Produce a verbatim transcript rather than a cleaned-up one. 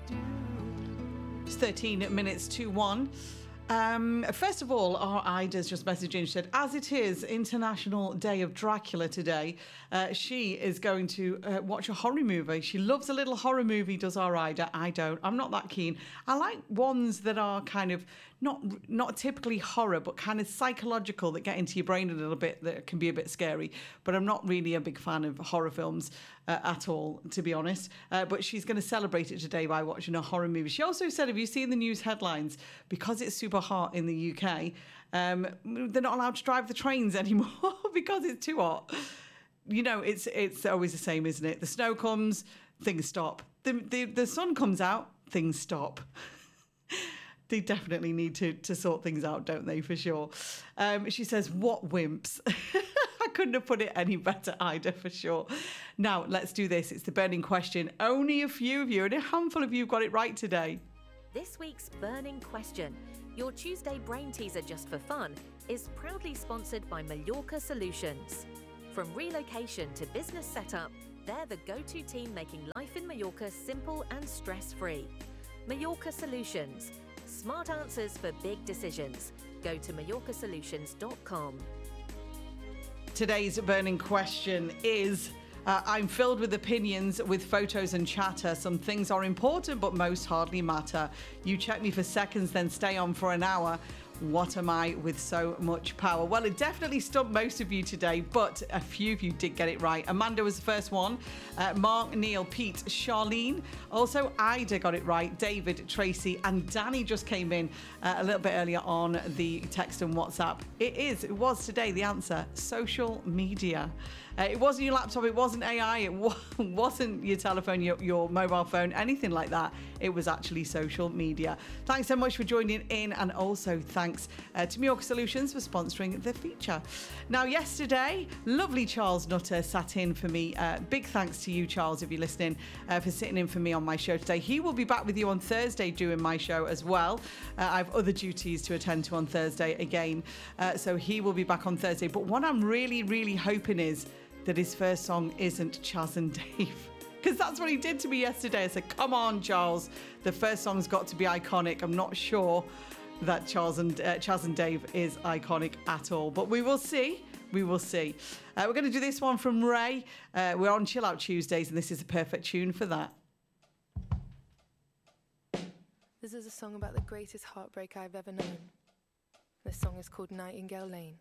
It's thirteen minutes to one. Um, first of all, our Ida's just messaged in. She said, as it is International Day of Dracula today, uh, she is going to uh, watch a horror movie. She loves a little horror movie, does our Ida. I don't. I'm not that keen. I like ones that are kind of not not typically horror, but kind of psychological, that get into your brain a little bit, that can be a bit scary. But I'm not really a big fan of horror films uh, at all, to be honest. Uh, but she's going to celebrate it today by watching a horror movie. She also said, have you seen the news headlines? Because it's super hot in the U K, um, they're not allowed to drive the trains anymore because it's too hot. You know, it's it's always the same, isn't it? The snow comes, things stop. The the, the sun comes out, things stop. They definitely need to, to sort things out, don't they, for sure. Um, she says, what wimps? I couldn't have put it any better, Ida, for sure. Now, let's do this. It's the burning question. Only a few of you, and a handful of you got it right today. This week's burning question, your Tuesday brain teaser just for fun, is proudly sponsored by Mallorca Solutions. From relocation to business setup, they're the go-to team making life in Mallorca simple and stress-free. Mallorca Solutions. Smart answers for big decisions. Go to mallorca solutions dot com. Today's burning question is, uh, I'm filled with opinions, with photos and chatter. Some things are important, but most hardly matter. You check me for seconds, then stay on for an hour. What am I with so much power? Well, it definitely stumped most of you today, but a few of you did get it right. Amanda was the first one. Uh, Mark, Neil, Pete, Charlene. Also, Ida got it right. David, Tracy, and Danny just came in uh, a little bit earlier on the text and WhatsApp. It is, it was today the answer, social media. Uh, it wasn't your laptop, it wasn't A I, it wa- wasn't your telephone, your, your mobile phone, anything like that. It was actually social media. Thanks so much for joining in, and also thanks uh, to Mallorca Solutions for sponsoring the feature. Now, yesterday, lovely Charles Nutter sat in for me. Uh, big thanks to you, Charles, if you're listening, uh, for sitting in for me on my show today. He will be back with you on Thursday doing my show as well. Uh, I have other duties to attend to on Thursday again, uh, so he will be back on Thursday. But what I'm really, really hoping is that his first song isn't Chas and Dave. Because that's what he did to me yesterday. I said, come on, Charles. The first song's got to be iconic. I'm not sure that Charles and uh, Chas and Dave is iconic at all. But we will see. We will see. Uh, we're going to do this one from Ray. Uh, we're on Chill Out Tuesdays, and this is a perfect tune for that. This is a song about the greatest heartbreak I've ever known. This song is called Nightingale Lane.